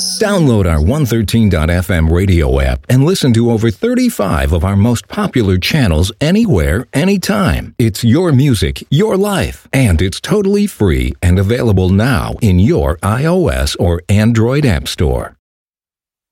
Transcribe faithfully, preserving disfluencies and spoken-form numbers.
us. Download our one thirteen dot f m radio app and listen to over thirty-five of our most popular channels anywhere, anytime. It's your music, your life, and it's totally free and available now in your iOS or Android app store.